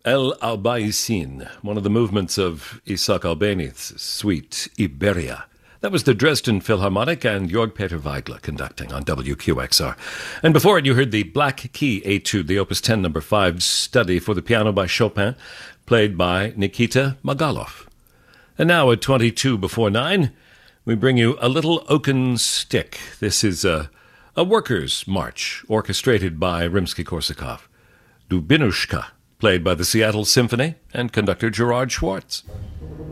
El Albaicin, one of the movements of Isaac Albeni's suite Iberia. That was the Dresden Philharmonic and Jörg Peter Weigler conducting on WQXR. And before it, you heard the Black Key Etude, the Opus 10 No. 5 study for the piano by Chopin, played by Nikita Magalov. And now at 22 before 9, we bring you A Little Oaken Stick. This is a workers' march orchestrated by Rimsky-Korsakov. Dubinushka, played by the Seattle Symphony and conductor Gerard Schwartz.